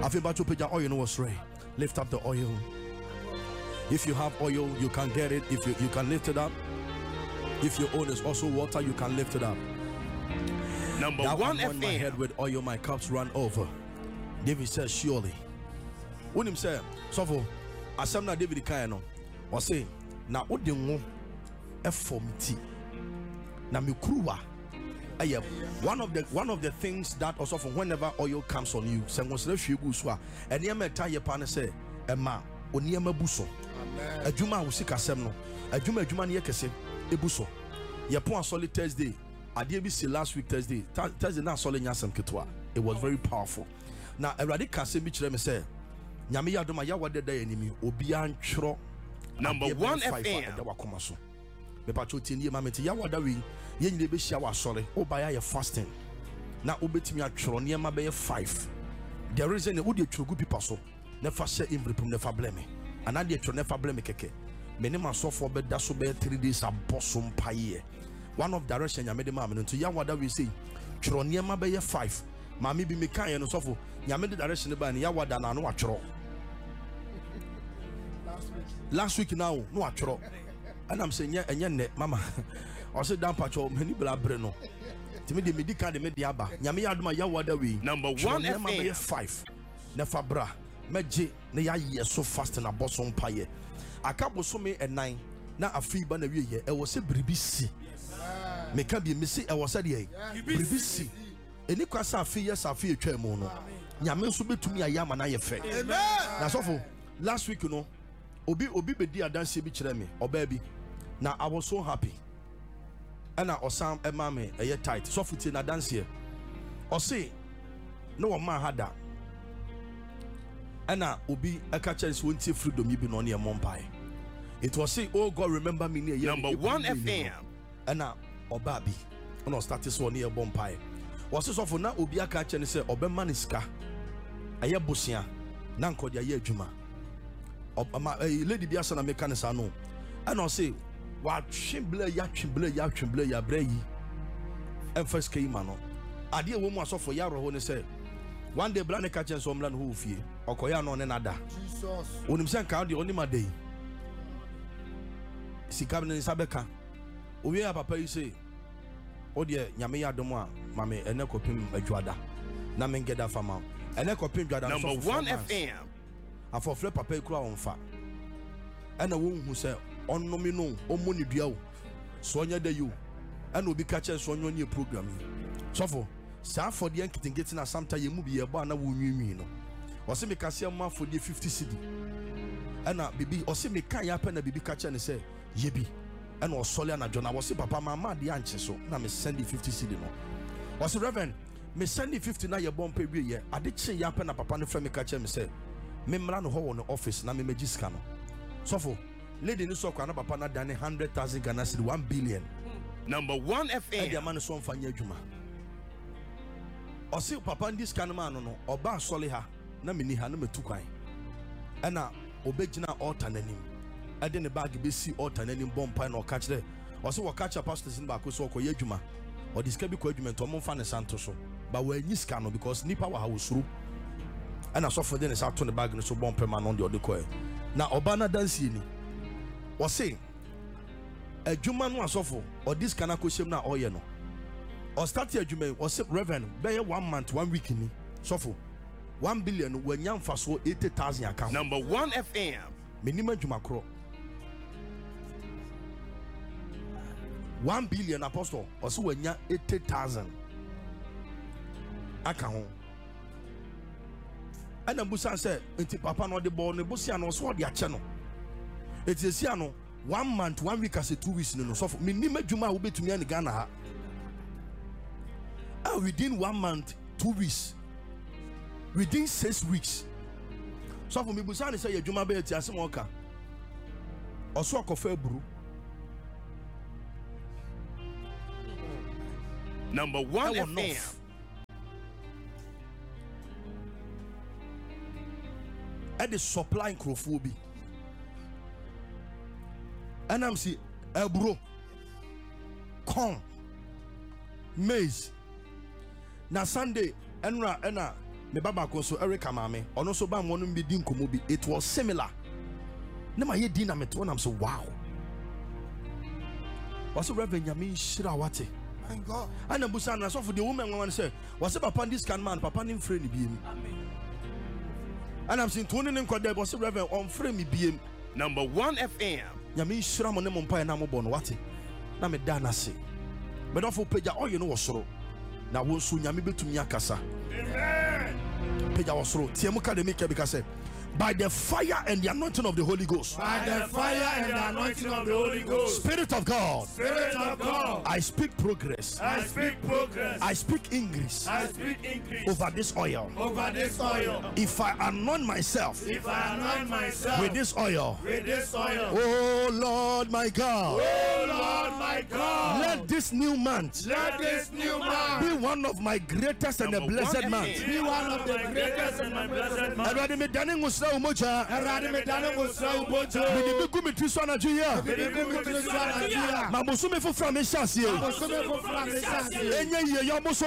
I feel about to put your oil in what's right. Lift up the oil. If you have oil, you can get it. If you can lift it up. If your own is also water, you can lift it up. Number now one I'm on my FM. head with oil, my cups run over. David says, surely. When him say, so for Asamna David Kayano, or say, now what the one FOMT. Now me kruwa. One of the things that also from whenever oil comes on you, say was refuse guswa, and yema tie pan say, Emma, oniema buso. A juma usika semno, a juma ni yekese, ebuso. Yapon solid Thursday. I did see last week Thursday now solid nyasam ketwa. It was very powerful. Now Eradi Kase bi kire me say nyame ya doma ya wade da enemy obi antwro number 1 FM da wakoma so me pa choti nie mameti ya wada we ye nyine be hia wa sore oba ya fasting na obetimi atwro ne ma be 5 the reason e wode twogu pipa so ne fa share imbrepum ne fa blame ana de two ne fa blame keke me ne masofo be da so be 3 days abosom paye one of direction nyame de ma me nto ya wada we say twro ne ma be 5 mami bi me kan no sofo nyame de direction ba ne ya wada na no atwro last week now no atwro and I'm saying enye ne mama o say dan pacho mani bla bre no timi de medical de mediaba nyame ya adoma ya wada we number 1 FM 5 ne fabra meje ne ya yeso fast na bosom paye akabo so me enan na afi ba na wie ye e wo se bribisi me ka bi me se e wo se de bribisi eni kwasa afi yes afi etwa mu no nyame so betumi ayama na ye fe na sofo last week no obi bedi adanse bi kire me oba bi na I was so happy and I osam ema me eye tight so futi na dance o say no man hada ana obi aka chance wontie freedom yi bi no ne monpai it was say oh God remember me near number 1 FM ana oba bi no start so ne bonpai was so for na obi aka chance say obema ne sika aye bosia na nkodi aye adwuma lady bi asa na mekanisa no and I say wa twimble ya bra yi emfas kai ma no ade wo mu asofo ya roho ne say one day brand ka chen so mla no ho fie okoya no ne nada Jesus onim se nka de onim adai sika ne sabeka owie ya papa yi say o de nyame ya dom a mame ene kopim adwada na mengeda fama ene kopim adwada number 1 FM afofle papa ikura onfa ana wo hu se onnomi no omoni dua wo so onya da you ana obi ka che so onye program sofo sa afode nkitingeti na samta ye mu bi ye ba na wo nwinwi no o se me ka se ma afode 50 cedi ana bibi o se me kan ya pa na bibi ka che ne se ye bi ana o sole na jona wo se papa mama de anche so na me send 50 cedi no o se reverend me send 50 na ye bompa wi ye ade che ya pa na papa no fra me ka che me se me mra no ho no office na me magiska no sofo lady ni so kwa na papa na dane 100,000 Ghana cedi 1 billion number 1 FM e dia man so mfanya adwuma o se papa ndi scan man no oba sole ha na meni ha na metu kwan na obegina altar nanim e de ne bag be si altar nanim bompa na o ka kire o se wo ka kire pastors ni ba ko so okoye adwuma o diska bi ko adwuma to mo mfa ne santo so ba wa nyi scan no because nipa wa ha wosuru and I saw for then out on the bag and so bomb per man on the other coil. Now Obana dance ni was saying a Juman was awful or this can I question now or you know or start your Juman or say Reverend bear 1 month 1 week in me so 1 billion when young fast 80,000 account number 1 FM minimum Jumakro 1 billion apostle or so when young 80,000 account. And the Busan said, "Inti papa no de ball ne busia no so de ache no. It is here no 1 month 1 week as 2 weeks no so me ni madwuma wo betumi an Ghana ha. And within 1 month 2 weeks within 6 weeks so for me Busan say adwuma be ati asem oka. Oso akofa buru. Number 1 FM at the supply crofo bi and I'm see ebro corn maize na Sunday enra ena Me baba ko so Eric Amame. Ono so ba mo no bi di nkomo bi. It was similar. Na ma ye di na meto na am so wow. Was Reverend Yami Shira wate. My God. And Busan na so for the woman one say, was papa this can man papa nim frame bi em. Amen. And I'm saying Tony nim kwade was Reverend on frame bi em. Number 1 FM. Yami Shira mo ne mo mpa na mo bo no wate. Na me da na se. Me don fo pagya oye no wosoro. Na wo so Nyame betumi akasa. Amen. Pagya wosoro. Tie mu ka de me ke bi ka say, by the fire and the anointing of the Holy Ghost. By the fire and the anointing of the Holy Ghost. Spirit of God. Spirit of God. I speak progress. I speak progress. I speak increase. I speak increase. Over this oil. Over this oil. If I anoint myself. If I anoint myself. With this oil. With this oil. Oh Lord my God. Oh Lord my God. Let this new month. Let this new month. Be one of my greatest and the blessed months. Be one of the greatest and the blessed months. Everybody me dane ngusra umoja. Everybody me dane ngusra umoja. Me di ku mi triso na juya. Me di ku mi triso na juya. Ma bosu me fofra me shasie. Ma bosu me fofra me shasie. Enye ye yo